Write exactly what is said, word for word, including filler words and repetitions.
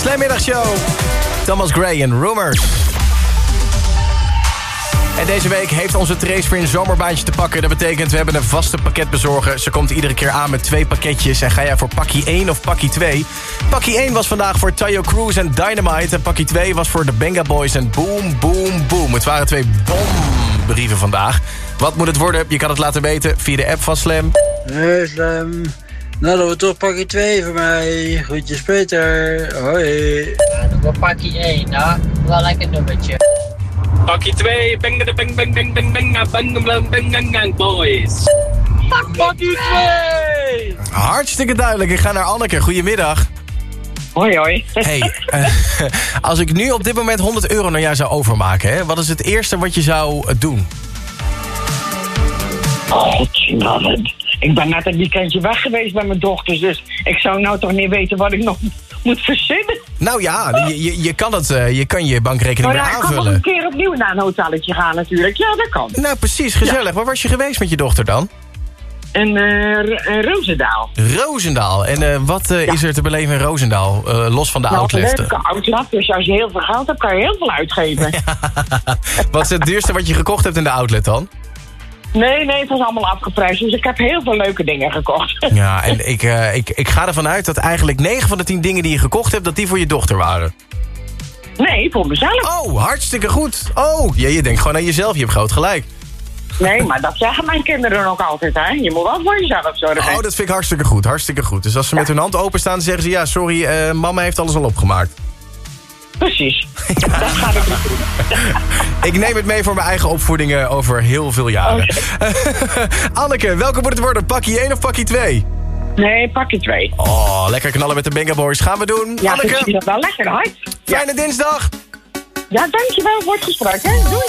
Slammiddagshow. Thomas Gray en Rumors. En deze week heeft onze Trace weer een zomerbaantje te pakken. Dat betekent, we hebben een vaste pakketbezorger. Ze komt iedere keer aan met twee pakketjes. En ga jij voor pakkie één of pakkie twee? Pakkie één was vandaag voor Tayo Cruz en Dynamite. En pakkie twee was voor de Benga Boys en Boom Boom Boom. Het waren twee bombrieven vandaag. Wat moet het worden? Je kan het laten weten via de app van Slam. Hey Slam. Nou, dat wordt toch pakkie twee voor mij. Groetjes Peter. Hoi. Ja, dan wordt pakkie één, nou. Wel lekker nummertje. Pakkie twee, bang bang bang bang bang bang bang bang bang bang bang boys. Pakkie twee! Hartstikke duidelijk. Ik ga naar Anneke. Goedemiddag. Hoi, hoi. Hey, uh, als ik nu op dit moment honderd euro naar jou zou overmaken, hè, wat is het eerste wat je zou uh, doen? Godzijdank. Ik ben net een weekendje weg geweest bij mijn dochters, dus ik zou nou toch niet weten wat ik nog moet verzinnen. Nou ja, je, je, je, kan, het, uh, je kan je bankrekening Maar weer ja, ik kan nog aanvullen. een keer opnieuw naar een hotelletje gaan natuurlijk. Ja, dat kan. Nou, precies, gezellig. Ja. Waar was je geweest met je dochter dan? In uh, Roosendaal. Roosendaal. En uh, wat uh, Ja. is er te beleven in Roosendaal? Uh, los van de Nou, een outlets. leuke outlet, dus als je heel veel geld hebt, kan je heel veel uitgeven. Wat is het duurste wat je gekocht hebt in de outlet dan? Nee, nee, het was allemaal afgeprijsd, dus ik heb heel veel leuke dingen gekocht. Ja, en ik, uh, ik, ik ga ervan uit dat eigenlijk negen van de tien dingen die je gekocht hebt, dat die voor je dochter waren. Nee, voor mezelf. Oh, hartstikke goed. Oh, ja, je denkt gewoon aan jezelf. Je hebt groot gelijk. Nee, maar dat zeggen mijn kinderen ook altijd, hè. Je moet wel voor jezelf zorgen. Oh, dat vind ik hartstikke goed. Hartstikke goed. Dus als ze met hun hand openstaan, zeggen ze... ja, sorry, uh, mama heeft alles al opgemaakt. Precies. Dat gaat ik niet doen. Ik neem het mee voor mijn eigen opvoedingen over heel veel jaren. Okay. Anneke, welke moet het worden? Pakkie één of pakkie twee? Nee, pakje twee. Oh, lekker knallen met de Benga Boys. Gaan we doen. Ja, Anneke, precies, dat wel lekker hard. fijne Ja. dinsdag. Ja, dankjewel voor het gesprek, hè. Doei.